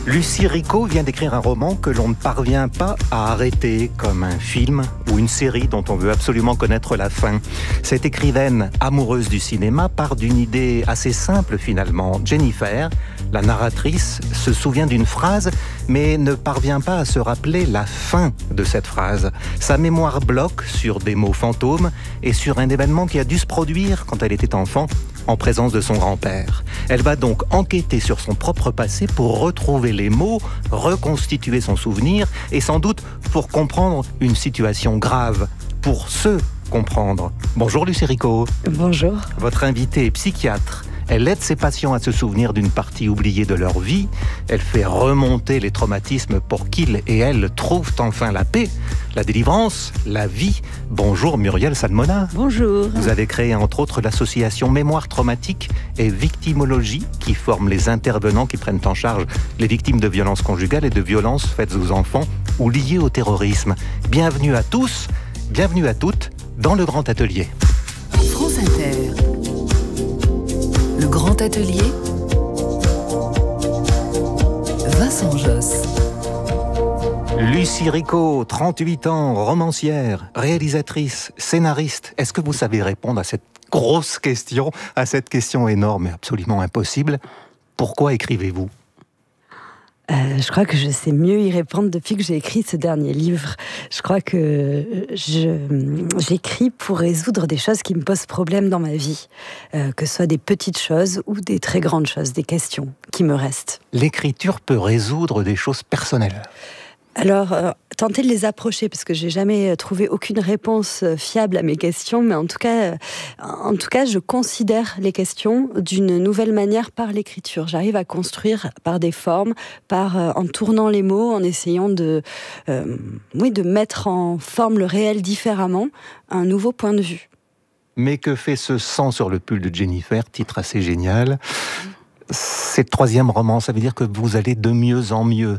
Lucie Ricot vient d'écrire un roman que l'on ne parvient pas à arrêter, comme un film ou une série dont on veut absolument connaître la fin. Cette écrivaine amoureuse du cinéma part d'une idée assez simple finalement. Jennifer, la narratrice, se souvient d'une phrase, mais ne parvient pas à se rappeler la fin de cette phrase. Sa mémoire bloque sur des mots fantômes et sur un événement qui a dû se produire quand elle était enfant, en présence de son grand-père. Elle va donc enquêter sur son propre passé pour retrouver les mots, reconstituer son souvenir et sans doute pour comprendre une situation grave, pour se comprendre. Bonjour Lucie Ricot. Bonjour. Votre invitée est psychiatre. Elle aide ses patients à se souvenir d'une partie oubliée de leur vie. Elle fait remonter les traumatismes pour qu'ils et elles trouvent enfin la paix, la délivrance, la vie. Bonjour Muriel Salmona. Bonjour. Vous avez créé entre autres l'association Mémoire traumatique et Victimologie qui forme les intervenants qui prennent en charge les victimes de violences conjugales et de violences faites aux enfants ou liées au terrorisme. Bienvenue à tous, bienvenue à toutes dans le Grand Atelier. France Inter. Le Grand Atelier, Vincent Josse. Lucie Ricot, 38 ans, romancière, réalisatrice, scénariste. Est-ce que vous savez répondre à cette grosse question, à cette question énorme et absolument impossible? Pourquoi écrivez-vous ? Je crois que je sais mieux y répondre depuis que j'ai écrit ce dernier livre. Je crois que j'écris pour résoudre des choses qui me posent problème dans ma vie. Que ce soit des petites choses ou des très grandes choses, des questions qui me restent. L'écriture peut résoudre des choses personnelles. Alors, tentez de les approcher, parce que j'ai jamais trouvé aucune réponse fiable à mes questions, mais en tout cas, je considère les questions d'une nouvelle manière par l'écriture. J'arrive à construire par des formes, en tournant les mots, en essayant de mettre en forme le réel différemment, un nouveau point de vue. Mais que fait ce sang sur le pull de Jennifer, titre assez génial. C'est le 3e roman, ça veut dire que vous allez de mieux en mieux.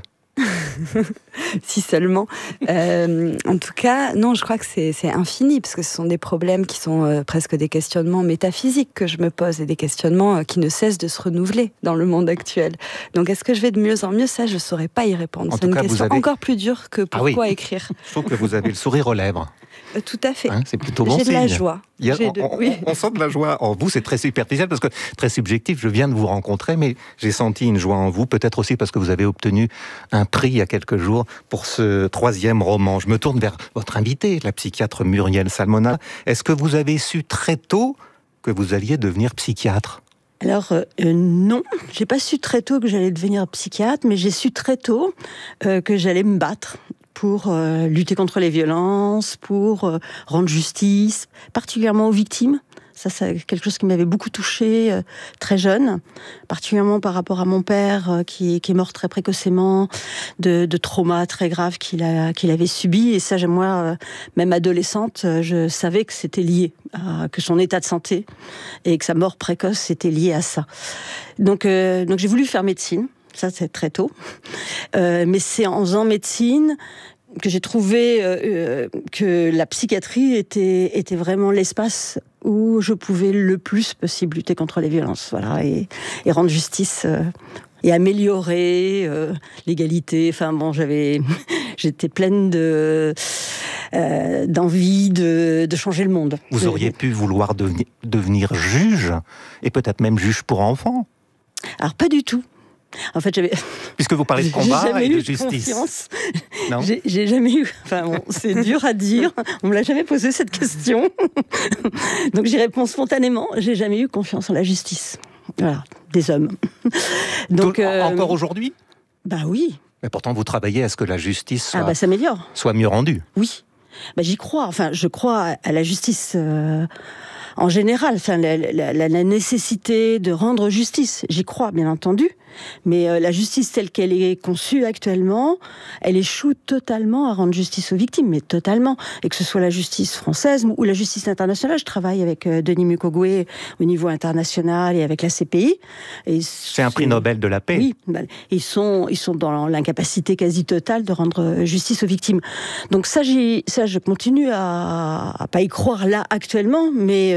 Si seulement. En tout cas, non, je crois que c'est infini, parce que ce sont des problèmes qui sont presque des questionnements métaphysiques que je me pose, et des questionnements qui ne cessent de se renouveler dans le monde actuel. Donc, est-ce que je vais de mieux en mieux? Ça, je ne saurais pas y répondre. C'est une question encore plus dure que pourquoi écrire. Je trouve que vous avez le sourire aux lèvres. Tout à fait. C'est plutôt bon signe. J'ai de la joie. On sent de la joie en vous, c'est très superficiel, parce que très subjectif, je viens de vous rencontrer, mais j'ai senti une joie en vous, peut-être aussi parce que vous avez obtenu un prix il y a quelques jours pour ce 3e roman. Je me tourne vers votre invitée, la psychiatre Muriel Salmona. Est-ce que vous avez su très tôt que vous alliez devenir psychiatre ? Alors, non, j'ai pas su très tôt que j'allais devenir psychiatre, mais j'ai su très tôt que j'allais me battre pour lutter contre les violences, pour rendre justice, particulièrement aux victimes. Ça, c'est quelque chose qui m'avait beaucoup touchée très jeune, particulièrement par rapport à mon père qui est mort très précocement de traumas très graves qu'il avait subis. Et ça, moi, même adolescente, je savais que c'était lié, que son état de santé et que sa mort précoce, c'était lié à ça. Donc j'ai voulu faire médecine. Ça, c'est très tôt. Mais c'est en faisant médecine que j'ai trouvé que la psychiatrie était vraiment l'espace où je pouvais le plus possible lutter contre les violences, voilà, et rendre justice et améliorer l'égalité. Enfin bon, j'étais pleine d'envie de changer le monde. Vous auriez pu vouloir devenir juge, et peut-être même juge pour enfants. Alors pas du tout. En fait, puisque vous parlez de combat et de justice. Non, j'ai jamais eu. Enfin, bon, c'est dur à dire. On me l'a jamais posé cette question. Donc j'y réponds spontanément. J'ai jamais eu confiance en la justice. Voilà, des hommes. Donc encore aujourd'hui ? Bah oui. Mais pourtant, vous travaillez à ce que la justice s'améliore, soit mieux rendue. Oui. Bah j'y crois. Enfin, je crois à la justice. En général, enfin, la nécessité de rendre justice, j'y crois bien entendu, mais la justice telle qu'elle est conçue actuellement, elle échoue totalement à rendre justice aux victimes, mais totalement. Et que ce soit la justice française ou la justice internationale, je travaille avec Denis Mukwege au niveau international et avec la CPI. Et c'est un prix Nobel de la paix. Oui, ils sont dans l'incapacité quasi totale de rendre justice aux victimes. Donc ça, je continue à pas y croire là actuellement, mais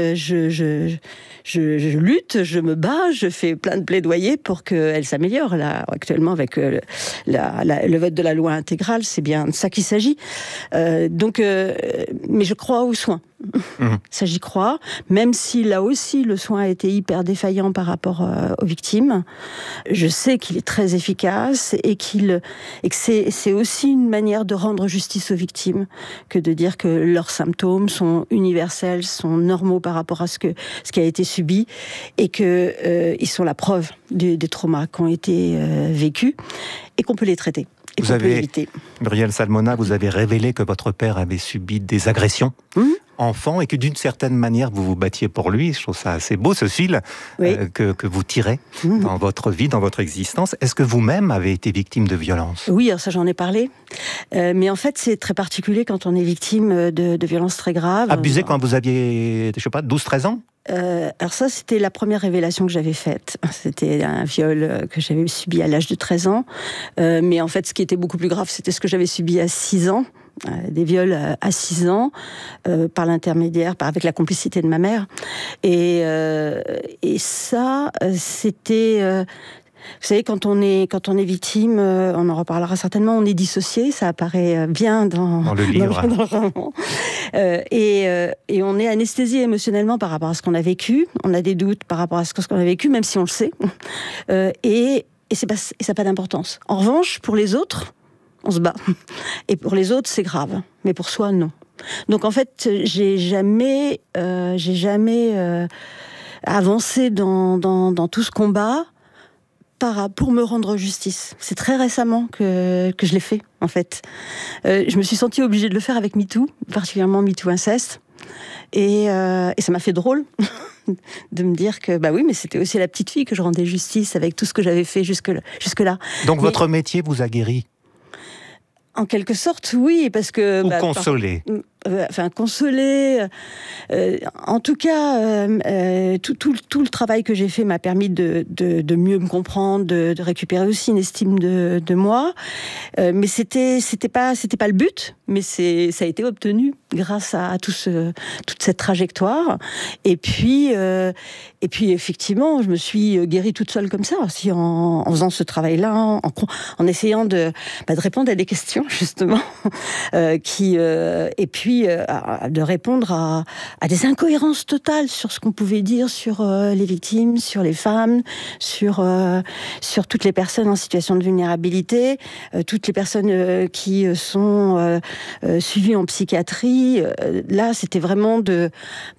je lutte, je me bats, je fais plein de plaidoyers pour qu'elle s'améliore. Là, actuellement, avec le vote de la loi intégrale, c'est bien de ça qu'il s'agit. Mais je crois aux soins. Ça, j'y crois, même si là aussi le soin a été hyper défaillant par rapport aux victimes. Je sais qu'il est très efficace et que c'est aussi une manière de rendre justice aux victimes que de dire que leurs symptômes sont universels, sont normaux par rapport à ce qui a été subi et que ils sont la preuve des traumas qui ont été vécus et qu'on peut les traiter. Vous avez, Muriel Salmona, vous avez révélé que votre père avait subi des agressions enfant et que d'une certaine manière vous vous battiez pour lui. Je trouve ça assez beau, ce fil que vous tirez dans votre vie, dans votre existence. Est-ce que vous-même avez été victime de violences ? Oui, alors ça j'en ai parlé. Mais en fait c'est très particulier quand on est victime de violences très graves. Abusé quand vous aviez, 12-13 ans ? Alors ça, c'était la première révélation que j'avais faite. C'était un viol que j'avais subi à l'âge de 13 ans. Mais en fait, ce qui était beaucoup plus grave, c'était ce que j'avais subi à 6 ans. Des viols à 6 ans, par l'intermédiaire, avec la complicité de ma mère. Et ça, c'était... Vous savez, quand on est victime, on en reparlera certainement, on est dissocié, ça apparaît bien dans le livre. Dans le roman. Et on est anesthésié émotionnellement par rapport à ce qu'on a vécu, on a des doutes par rapport à ce qu'on a vécu, même si on le sait. Et ça n'a pas d'importance. En revanche, pour les autres, on se bat. Et pour les autres, c'est grave. Mais pour soi, non. Donc en fait, j'ai jamais avancé dans tout ce combat pour me rendre justice. C'est très récemment que je l'ai fait, en fait. Je me suis sentie obligée de le faire avec MeToo, particulièrement MeToo inceste. Et ça m'a fait drôle de me dire que, bah oui, mais c'était aussi la petite fille que je rendais justice avec tout ce que j'avais fait jusque-là. Donc votre métier vous a guéri ? En quelque sorte, oui, parce que... Ou consoler. Consoler. En tout cas, tout le travail que j'ai fait m'a permis de mieux me comprendre, de récupérer aussi une estime de moi. Mais c'était pas le but, mais ça a été obtenu grâce à toute cette trajectoire. Et puis effectivement, je me suis guérie toute seule comme ça, aussi en faisant ce travail-là, en essayant de répondre à des questions justement, et puis de répondre à des incohérences totales sur ce qu'on pouvait dire sur les victimes, sur les femmes, sur toutes les personnes en situation de vulnérabilité, toutes les personnes qui sont suivies en psychiatrie. Là, c'était vraiment de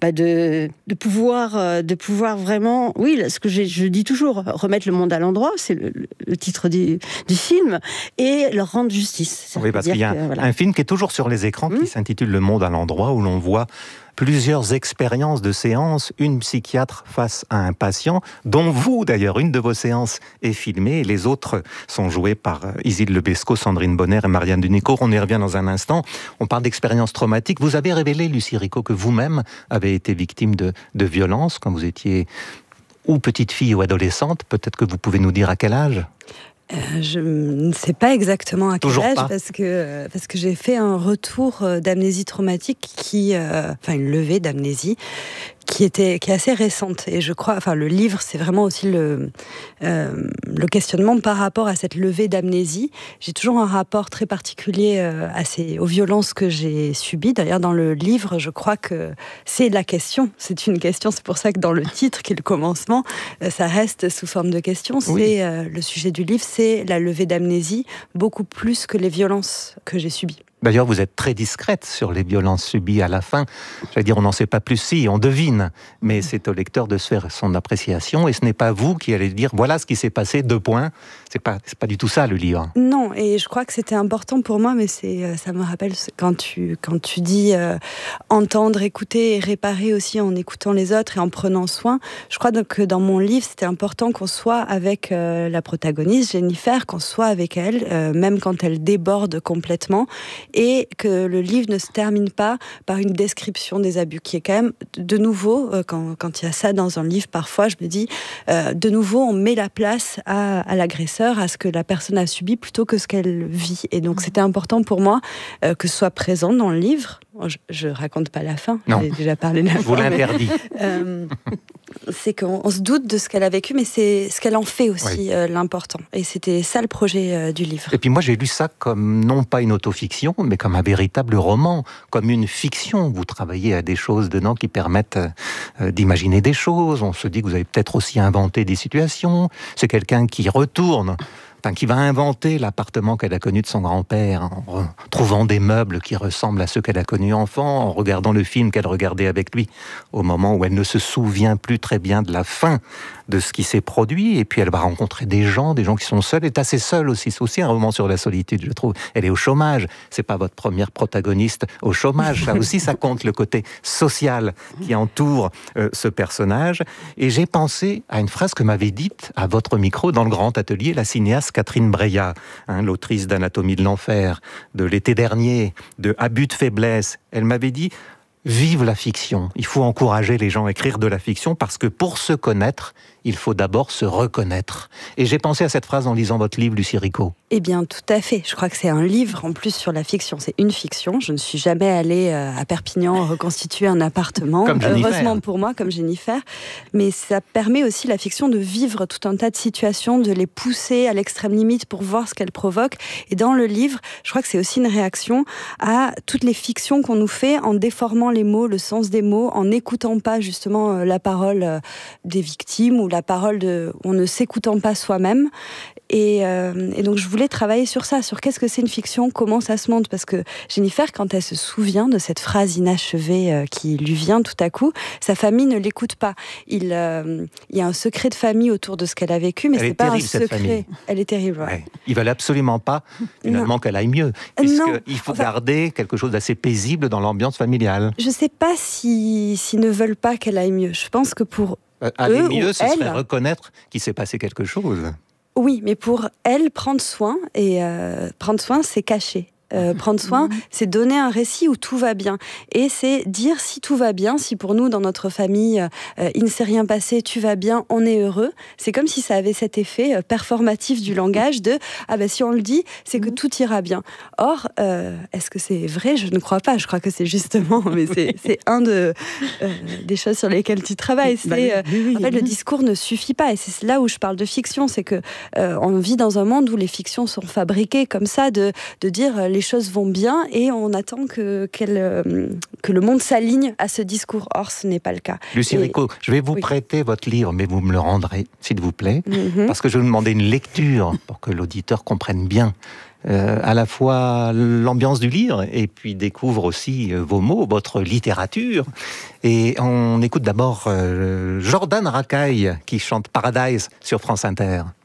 pouvoir vraiment, oui, ce que je dis toujours, remettre le monde à l'endroit, c'est le titre du film, et leur rendre justice. Oui, parce qu'il y a un film qui est toujours sur les écrans qui s'intitule Le monde à l'endroit, où l'on voit plusieurs expériences de séances, une psychiatre face à un patient, dont vous d'ailleurs, une de vos séances est filmée, et les autres sont jouées par Isilde Lebesco, Sandrine Bonner et Marianne Dunicourt. On y revient dans un instant. On parle d'expériences traumatiques. Vous avez révélé, Lucie Ricot, que vous-même avez été victime de violences quand vous étiez ou petite fille ou adolescente. Peut-être que vous pouvez nous dire à quel âge ? Je ne sais pas exactement à quel âge, parce que j'ai fait un retour d'amnésie traumatique une levée d'amnésie qui est assez récente. Et je crois, le livre, c'est vraiment aussi le questionnement par rapport à cette levée d'amnésie. J'ai toujours un rapport très particulier aux violences que j'ai subies. D'ailleurs, dans le livre, je crois que c'est la question. C'est une question. C'est pour ça que dans le titre, qui est le commencement, ça reste sous forme de question. Oui. C'est le sujet du livre, c'est la levée d'amnésie, beaucoup plus que les violences que j'ai subies. D'ailleurs, vous êtes très discrète sur les violences subies à la fin. J'allais dire, on n'en sait pas plus, si, on devine. Mais c'est au lecteur de se faire son appréciation. Et ce n'est pas vous qui allez dire, voilà ce qui s'est passé, 2 points. C'est pas du tout ça, le livre. Non, et je crois que c'était important pour moi, mais ça me rappelle quand tu dis entendre, écouter et réparer aussi en écoutant les autres et en prenant soin. Je crois donc que dans mon livre, c'était important qu'on soit avec la protagoniste, Jennifer, qu'on soit avec elle, même quand elle déborde complètement. Et que le livre ne se termine pas par une description des abus, qui est quand même, de nouveau, quand il y a ça dans un livre, parfois, je me dis, de nouveau, on met la place à l'agresseur, à ce que la personne a subi, plutôt que ce qu'elle vit. Et donc, c'était important pour moi que ce soit présent dans le livre, je raconte pas la fin, Non. j'ai déjà parlé de la fin. Vous l'interdit. C'est qu'on se doute de ce qu'elle a vécu, mais c'est ce qu'elle en fait aussi l'important. Et c'était ça le projet du livre. Et puis moi j'ai lu ça comme non pas une autofiction, mais comme un véritable roman, comme une fiction. Vous travaillez à des choses dedans qui permettent d'imaginer des choses. On se dit que vous avez peut-être aussi inventé des situations. C'est quelqu'un qui retourne, qui va inventer l'appartement qu'elle a connu de son grand-père en trouvant des meubles qui ressemblent à ceux qu'elle a connus enfant, en regardant le film qu'elle regardait avec lui au moment où elle ne se souvient plus très bien de la fin de ce qui s'est produit. Et puis elle va rencontrer des gens qui sont seuls. Elle est assez seule aussi. C'est aussi un roman sur la solitude, je trouve. Elle est au chômage. C'est pas votre première protagoniste au chômage. Ça aussi, ça compte, le côté social qui entoure ce personnage. Et j'ai pensé à une phrase que m'avait dite à votre micro dans le grand atelier la cinéaste Catherine Breillat, l'autrice d'Anatomie de l'enfer, de l'été dernier, de Abus de faiblesse. Elle m'avait dit « Vive la fiction ». Il faut encourager les gens à écrire de la fiction parce que pour se connaître, il faut d'abord se reconnaître. Et j'ai pensé à cette phrase en lisant votre livre, Lucie Ricot. Eh bien, tout à fait. Je crois que c'est un livre, en plus, sur la fiction. C'est une fiction. Je ne suis jamais allée à Perpignan reconstituer un appartement. Comme Jennifer. Heureusement pour moi, comme Jennifer. Mais ça permet aussi, la fiction, de vivre tout un tas de situations, de les pousser à l'extrême limite pour voir ce qu'elles provoquent. Et dans le livre, je crois que c'est aussi une réaction à toutes les fictions qu'on nous fait en déformant les mots, le sens des mots, en n'écoutant pas, justement, la parole des victimes ou la parole on ne s'écoutant pas soi-même. Et donc je voulais travailler sur ça, sur qu'est-ce que c'est une fiction, comment ça se monte, parce que Jennifer, quand elle se souvient de cette phrase inachevée qui lui vient tout à coup, sa famille ne l'écoute pas. Il y a un secret de famille autour de ce qu'elle a vécu, mais c'est pas un secret. Elle est terrible. Ouais. Ils veulent absolument pas finalement qu'elle aille mieux, puisqu'il faut garder quelque chose d'assez paisible dans l'ambiance familiale. Je sais pas s'ils ne veulent pas qu'elle aille mieux. Je pense que pour aller eux mieux, ou ce elle, serait reconnaître qu'il s'est passé quelque chose. Oui, mais pour elle, prendre soin, c'est cacher. Prendre soin, c'est donner un récit où tout va bien. Et c'est dire si tout va bien, si pour nous, dans notre famille, il ne s'est rien passé, tu vas bien, on est heureux. C'est comme si ça avait cet effet performatif du langage de « Ah ben si on le dit, c'est que tout ira bien ». Or, est-ce que c'est vrai ? Je ne crois pas. Je crois que c'est justement... Mais c'est un des choses sur lesquelles tu travailles. En fait, le discours ne suffit pas. Et c'est là où je parle de fiction. C'est que on vit dans un monde où les fictions sont fabriquées comme ça, de dire les choses vont bien et on attend que le monde s'aligne à ce discours. Or, ce n'est pas le cas. Lucie Ricot, je vais vous prêter votre livre, mais vous me le rendrez, s'il vous plaît, parce que je vais vous demander une lecture pour que l'auditeur comprenne bien à la fois l'ambiance du livre et puis découvre aussi vos mots, votre littérature. Et on écoute d'abord Jordan Rakei qui chante Paradise sur France Inter.